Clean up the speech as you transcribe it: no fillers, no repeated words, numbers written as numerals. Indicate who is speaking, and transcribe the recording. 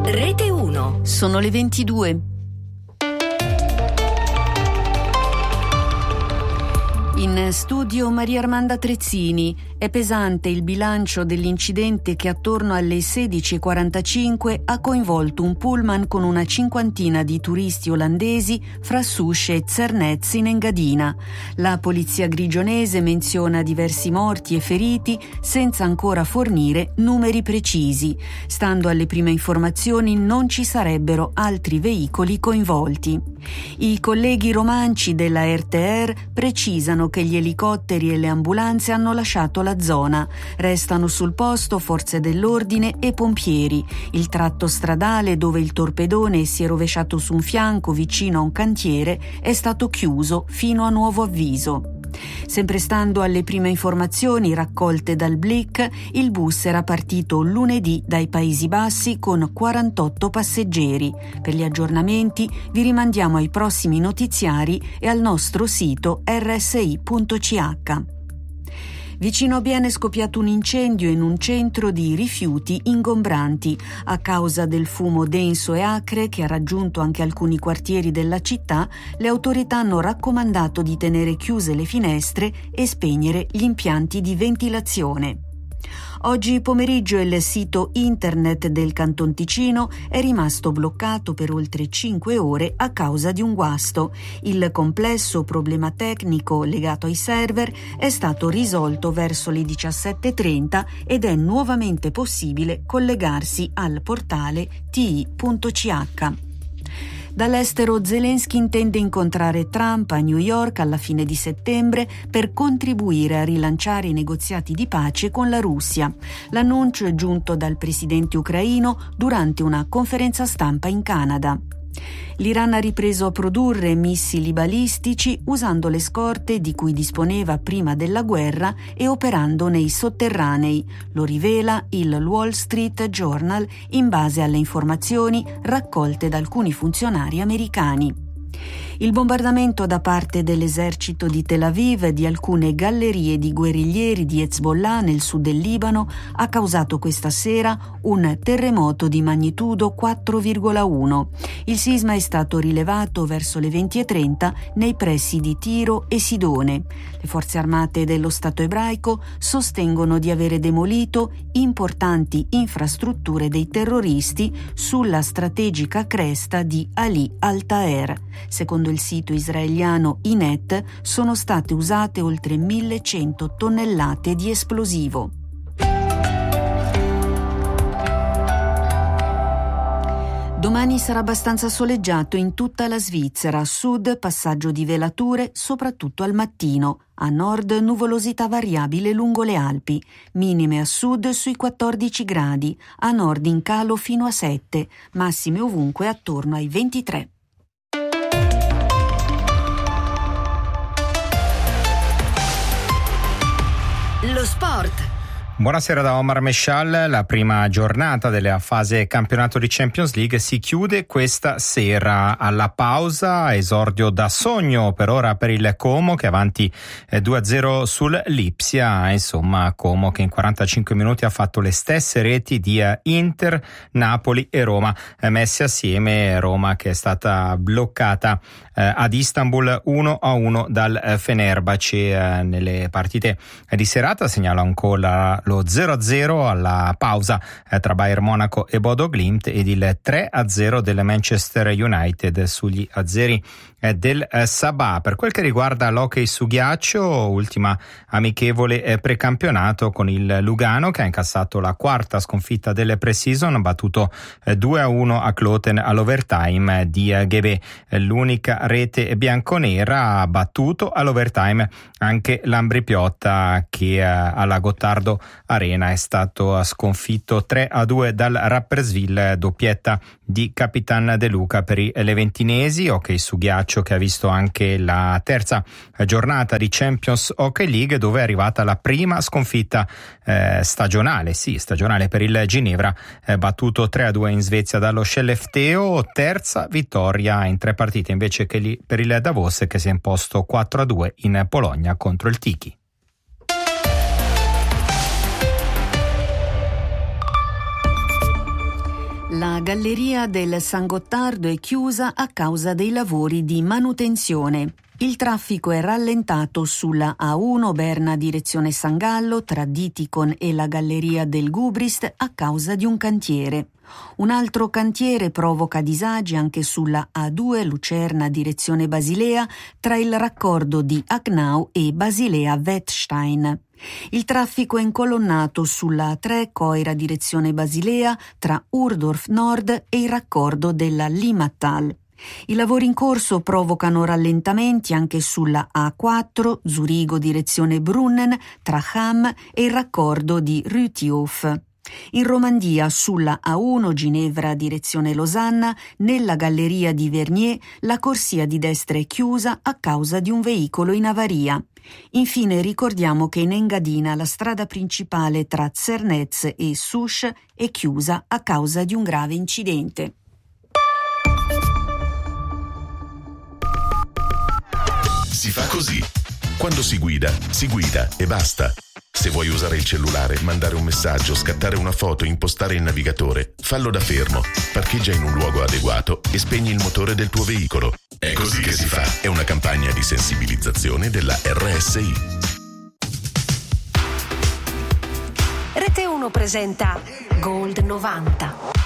Speaker 1: Rete 1.
Speaker 2: Sono le 22. In studio Maria Armanda Trezzini. È pesante il bilancio dell'incidente che attorno alle 16:45 ha coinvolto un pullman con una cinquantina di turisti olandesi fra Sousse e Zernez in Engadina. La polizia grigionese menziona diversi morti e feriti senza ancora fornire numeri precisi. Stando alle prime informazioni non ci sarebbero altri veicoli coinvolti. I colleghi romanci della RTR precisano che gli elicotteri e le ambulanze hanno lasciato la zona. Restano sul posto forze dell'ordine e pompieri. Il tratto stradale dove il torpedone si è rovesciato su un fianco vicino a un cantiere è stato chiuso fino a nuovo avviso. Sempre stando alle prime informazioni raccolte dal Blick, il bus era partito lunedì dai Paesi Bassi con 48 passeggeri. Per gli aggiornamenti vi rimandiamo ai prossimi notiziari e al nostro sito rsi.ch. Vicino a Bienne è scoppiato un incendio in un centro di rifiuti ingombranti. A causa del fumo denso e acre che ha raggiunto anche alcuni quartieri della città, le autorità hanno raccomandato di tenere chiuse le finestre e spegnere gli impianti di ventilazione. Oggi pomeriggio il sito internet del Canton Ticino è rimasto bloccato per oltre 5 ore a causa di un guasto. Il complesso problema tecnico legato ai server è stato risolto verso le 17:30 ed è nuovamente possibile collegarsi al portale ti.ch. Dall'estero Zelensky intende incontrare Trump a New York alla fine di settembre per contribuire a rilanciare i negoziati di pace con la Russia. L'annuncio è giunto dal presidente ucraino durante una conferenza stampa in Canada. L'Iran ha ripreso a produrre missili balistici usando le scorte di cui disponeva prima della guerra e operando nei sotterranei. Lo rivela il Wall Street Journal in base alle informazioni raccolte da alcuni funzionari americani. Il bombardamento da parte dell'esercito di Tel Aviv di alcune gallerie di guerriglieri di Hezbollah nel sud del Libano ha causato questa sera un terremoto di magnitudo 4,1. Il sisma è stato rilevato verso le 20:30 nei pressi di Tiro e Sidone. Le forze armate dello Stato ebraico sostengono di avere demolito importanti infrastrutture dei terroristi sulla strategica cresta di Ali al-Taher. Secondo il sito israeliano Inet sono state usate oltre 1.100 tonnellate di esplosivo. Domani sarà abbastanza soleggiato in tutta la Svizzera. A sud passaggio di velature, soprattutto al mattino. A nord nuvolosità variabile lungo le Alpi. Minime a sud sui 14 gradi. A nord in calo fino a 7. Massime ovunque attorno ai 23.
Speaker 1: Lo sport.
Speaker 3: Buonasera da Omar Meshal. La prima giornata della fase campionato di Champions League si chiude questa sera. Alla pausa, esordio da sogno per ora per il Como che è avanti 2-0 sul Lipsia. Insomma, Como che in 45 minuti ha fatto le stesse reti di Inter, Napoli e Roma messe assieme. Roma che è stata bloccata ad Istanbul 1-1 dal Fenerbahce. Nelle partite di serata segnalo ancora lo 0-0 alla pausa tra Bayern Monaco e Bodo Glimt ed il 3-0 del Manchester United sugli azzeri del Sabah. Per quel che riguarda l'hockey su ghiaccio, ultima amichevole precampionato con il Lugano che ha incassato la quarta sconfitta delle pre-season, battuto 2-1 a Kloten all'overtime di Ghebe. L'unica rete bianconera ha battuto all'overtime anche l'Ambri Piotta che alla Gottardo Arena è stato sconfitto 3-2 dal Rapperswil, doppietta di Capitan De Luca per i leventinesi. Hockey su ghiaccio che ha visto anche la terza giornata di Champions Hockey League, dove è arrivata la prima sconfitta stagionale per il Ginevra, battuto 3-2 in Svezia dallo Skellefteå. Terza vittoria in 3 partite invece che per il Davos, che si è imposto 4-2 in Polonia contro il Tiki.
Speaker 2: La galleria del San Gottardo è chiusa a causa dei lavori di manutenzione. Il traffico è rallentato sulla A1 Berna direzione San Gallo tra Diticon e la galleria del Gubrist a causa di un cantiere. Un altro cantiere provoca disagi anche sulla A2 Lucerna direzione Basilea tra il raccordo di Agnau e Basilea-Wettstein. Il traffico è incolonnato sulla A3 Coira direzione Basilea tra Urdorf Nord e il raccordo della Limmattal. I lavori in corso provocano rallentamenti anche sulla A4 Zurigo direzione Brunnen tra Hamm e il raccordo di Rütihof. In Romandia sulla A1 Ginevra direzione Losanna, nella galleria di Vernier, la corsia di destra è chiusa a causa di un veicolo in avaria. Infine ricordiamo che in Engadina la strada principale tra Zernez e Souche è chiusa a causa di un grave incidente.
Speaker 4: Si fa così. Quando si guida e basta. Se vuoi usare il cellulare, mandare un messaggio, scattare una foto, impostare il navigatore, fallo da fermo, parcheggia in un luogo adeguato e spegni il motore del tuo veicolo. È così che si fa. È una campagna di sensibilizzazione della RSI.
Speaker 1: Rete 1 presenta Gold 90.